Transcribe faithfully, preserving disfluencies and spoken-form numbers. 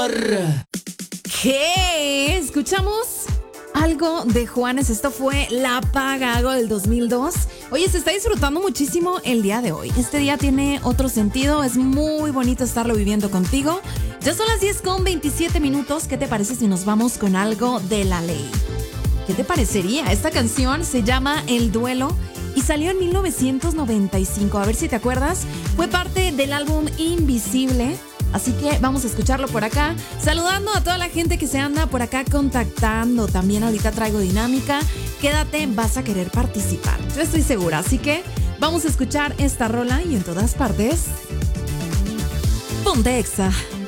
¿Qué? ¿Escuchamos? Algo de Juanes, esto fue La Paga, algo del dos mil dos. Oye, se está disfrutando muchísimo el día de hoy. Este día tiene otro sentido, es muy bonito estarlo viviendo contigo. Ya son las diez con veintisiete minutos. ¿Qué te parece si nos vamos con algo de La Ley? ¿Qué te parecería? Esta canción se llama El Duelo y salió en mil novecientos noventa y cinco. A ver si te acuerdas. Fue parte del álbum Invisible. Así que vamos a escucharlo por acá. Saludando a toda la gente que se anda por acá contactando. También ahorita traigo dinámica. Quédate, vas a querer participar. Yo estoy segura. Así que vamos a escuchar esta rola y en todas partes. Ponte Exa.